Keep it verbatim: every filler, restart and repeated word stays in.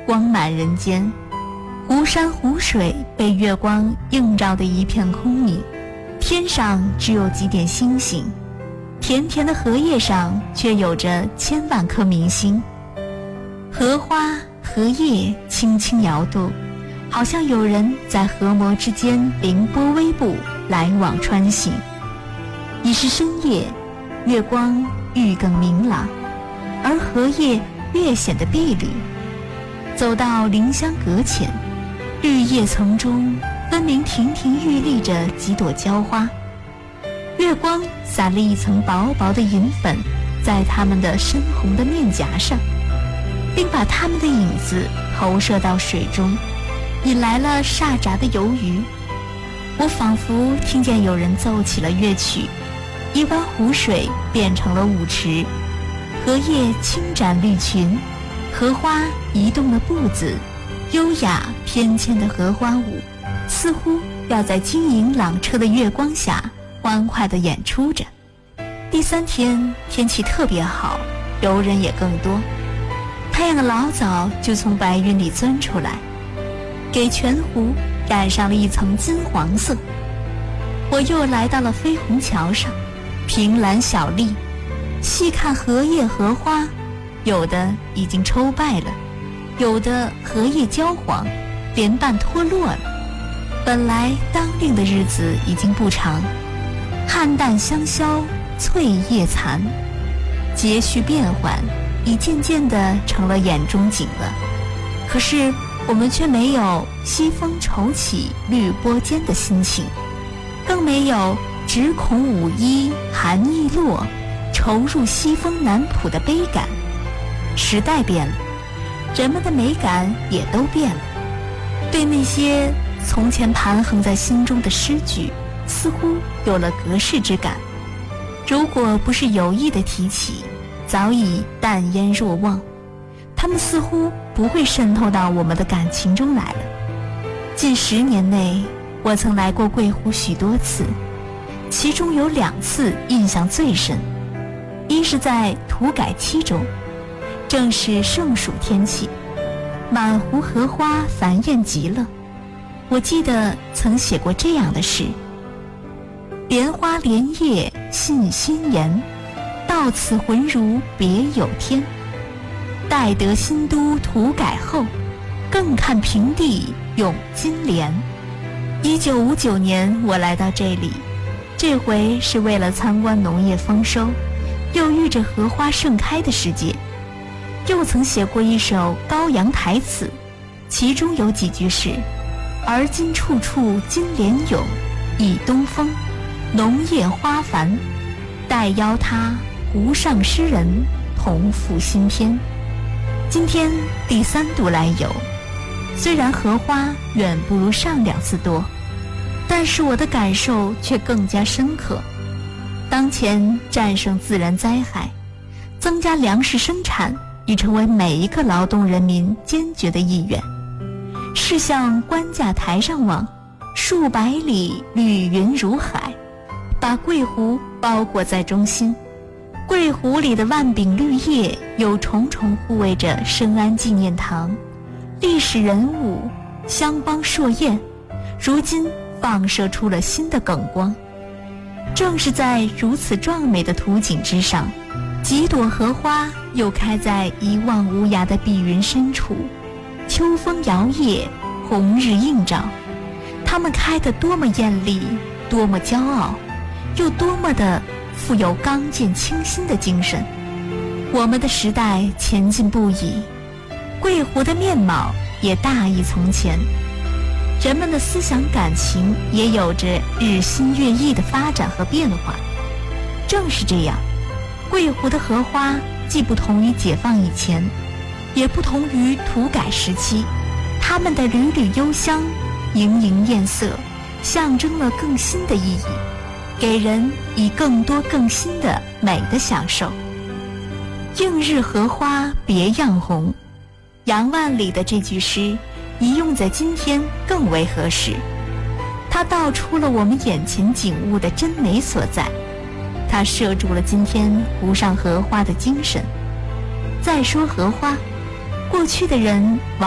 光满人间，湖山湖水被月光映照的一片空明，天上只有几点星星，甜甜的荷叶上却有着千万颗明星。荷花荷叶轻轻摇动，好像有人在荷膜之间凌波微步，来往穿行。已是深夜，月光愈更明朗，而荷叶越显得碧绿。走到凌香阁前，绿叶丛中分明亭亭玉立着几朵娇花，月光洒了一层薄薄的银粉在它们的深红的面颊上，并把它们的影子投射到水中，引来了煞闸的游鱼。我仿佛听见有人奏起了乐曲，一湾湖水变成了舞池，荷叶轻展绿裙，荷花移动了步子，优雅翩跹的荷花舞似乎要在晶莹朗澈的月光下欢快地演出着。第三天天气特别好，游人也更多，太阳老早就从白云里钻出来，给全湖染上了一层金黄色。我又来到了飞虹桥上，凭栏小立，细看荷叶荷花，有的已经抽败了，有的荷叶焦黄，连瓣脱落了。本来当令的日子已经不长，菡萏香消，翠叶残，节序变幻，已渐渐地成了眼中景了。可是我们却没有西风愁起绿波间的心情，更没有只恐舞衣寒意落，愁入西风南浦的悲感。时代变了，人们的美感也都变了，对那些从前盘横在心中的诗句似乎有了隔世之感，如果不是有意的提起，早已淡烟若望，它们似乎不会渗透到我们的感情中来了。近十年内，我曾来过桂湖许多次，其中有两次印象最深。一是在土改期中，正是盛暑天气，满湖荷花繁艳极了。我记得曾写过这样的诗：莲花莲叶信心言，到此浑如别有天。待得新都土改后，更看平地永金莲。一九五九年我来到这里，这回是为了参观农业丰收，又遇着荷花盛开的时节。又曾写过一首高阳台词，其中有几句是：而今处处金莲涌，已东风，农业花繁，待邀他湖上诗人同赴新篇。今天第三度来游，虽然荷花远不如上两次多，但是我的感受却更加深刻。当前战胜自然灾害，增加粮食生产已成为每一个劳动人民坚决的意愿。试向关架台上望，数百里绿云如海，把桂湖包裹在中心。桂湖里的万柄绿叶有重重护卫着深安纪念堂，历史人物香邦硕焰，如今放射出了新的梗光。正是在如此壮美的图景之上，几朵荷花又开在一望无涯的碧云深处，秋风摇曳，红日映照，它们开得多么艳丽，多么骄傲，又多么的富有刚健清新的精神。我们的时代前进不已，桂湖的面貌也大异从前，人们的思想感情也有着日新月异的发展和变化。正是这样，桂湖的荷花既不同于解放以前，也不同于土改时期，它们的缕缕幽香，盈盈艳色，象征了更新的意义，给人以更多更新的美的享受。映日荷花别样红，杨万里的这句诗一用在今天更为合适，它道出了我们眼前景物的真美所在，它摄住了今天湖上荷花的精神。再说荷花，过去的人